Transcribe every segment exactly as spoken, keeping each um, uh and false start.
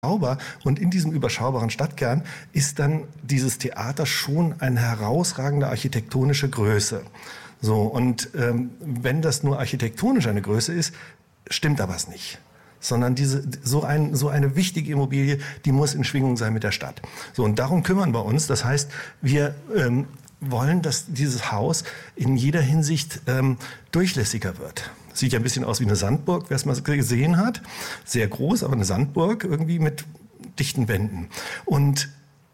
Und in diesem überschaubaren Stadtkern ist dann dieses Theater schon eine herausragende architektonische Größe. So, und ähm, wenn das nur architektonisch eine Größe ist, stimmt da was nicht. Sondern diese, so, ein, so eine wichtige Immobilie, die muss in Schwingung sein mit der Stadt. So, und darum kümmern wir uns. Das heißt, wir ähm, wollen, dass dieses Haus in jeder Hinsicht ähm, durchlässiger wird. Sieht ja ein bisschen aus wie eine Sandburg, wer es mal gesehen hat. Sehr groß, aber eine Sandburg irgendwie mit dichten Wänden. Und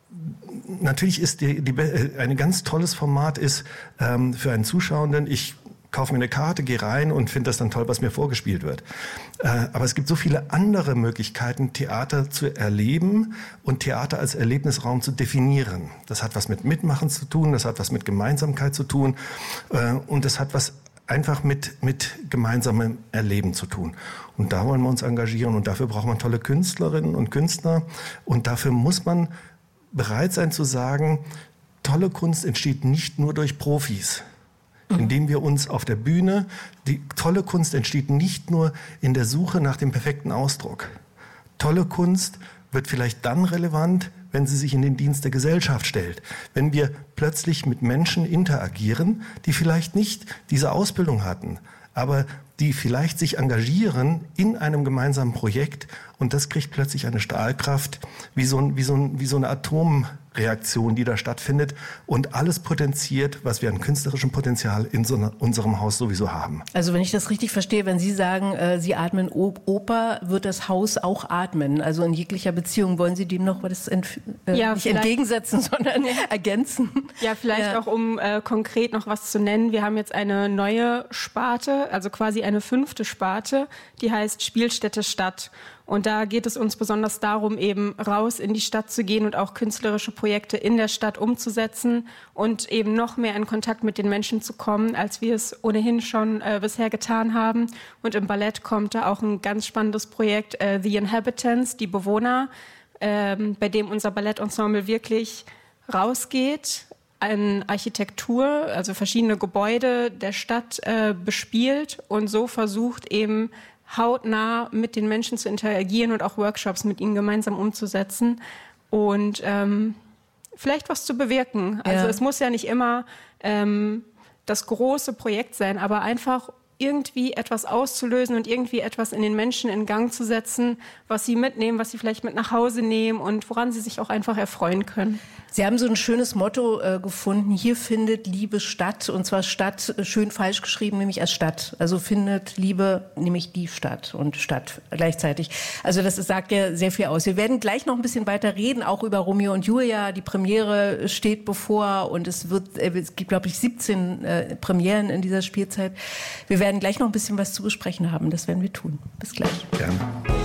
natürlich ist die, die, ein ganz tolles Format ist ähm, für einen Zuschauenden, ich kaufe mir eine Karte, gehe rein und finde das dann toll, was mir vorgespielt wird. Äh, aber es gibt so viele andere Möglichkeiten, Theater zu erleben und Theater als Erlebnisraum zu definieren. Das hat was mit Mitmachen zu tun, das hat was mit Gemeinsamkeit zu tun äh, und das hat was einfach mit, mit gemeinsamem Erleben zu tun. Und da wollen wir uns engagieren und dafür braucht man tolle Künstlerinnen und Künstler und dafür muss man bereit sein zu sagen, tolle Kunst entsteht nicht nur durch Profis. Indem wir uns auf der Bühne, die tolle Kunst entsteht nicht nur in der Suche nach dem perfekten Ausdruck. Tolle Kunst wird vielleicht dann relevant, wenn sie sich in den Dienst der Gesellschaft stellt. Wenn wir plötzlich mit Menschen interagieren, die vielleicht nicht diese Ausbildung hatten, aber die vielleicht sich engagieren in einem gemeinsamen Projekt und das kriegt plötzlich eine Strahlkraft, wie so, ein, wie so, ein, wie so eine Atomreaktion, die da stattfindet und alles potenziert, was wir an künstlerischem Potenzial in so einer, unserem Haus sowieso haben. Also wenn ich das richtig verstehe, wenn Sie sagen, äh, Sie atmen Oper, wird das Haus auch atmen. Also in jeglicher Beziehung wollen Sie dem noch was ent- äh, ja, nicht entgegensetzen, sondern ergänzen. Ja, vielleicht ja. auch um äh, konkret noch was zu nennen. Wir haben jetzt eine neue Sparte, also quasi eine fünfte Sparte, die heißt Spielstätte Stadt. Und da geht es uns besonders darum, eben raus in die Stadt zu gehen und auch künstlerische Projekte in der Stadt umzusetzen und eben noch mehr in Kontakt mit den Menschen zu kommen, als wir es ohnehin schon äh, bisher getan haben. Und im Ballett kommt da auch ein ganz spannendes Projekt, äh, The Inhabitants, die Bewohner, äh, bei dem unser Ballettensemble wirklich rausgeht, eine Architektur, also verschiedene Gebäude der Stadt äh, bespielt und so versucht eben hautnah mit den Menschen zu interagieren und auch Workshops mit ihnen gemeinsam umzusetzen und ähm, vielleicht was zu bewirken. Also ja. Es muss ja nicht immer ähm, das große Projekt sein, aber einfach irgendwie etwas auszulösen und irgendwie etwas in den Menschen in Gang zu setzen, was sie mitnehmen, was sie vielleicht mit nach Hause nehmen und woran sie sich auch einfach erfreuen können. Sie haben so ein schönes Motto äh, gefunden, hier findet Liebe statt, und zwar Stadt, äh, schön falsch geschrieben, nämlich als Stadt. Also findet Liebe, nämlich die Stadt und Stadt gleichzeitig. Also das ist, sagt ja sehr viel aus. Wir werden gleich noch ein bisschen weiter reden, auch über Romeo und Julia. Die Premiere steht bevor und es wird, äh, es gibt, glaube ich, siebzehn äh, Premieren in dieser Spielzeit. Wir werden gleich noch ein bisschen was zu besprechen haben, das werden wir tun. Bis gleich. Gerne.